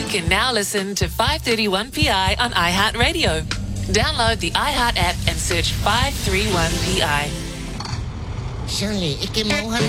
can now listen to 531PI on iHeartRadio. Download the iHeart app and search 531PI. Shirley, ikimauhan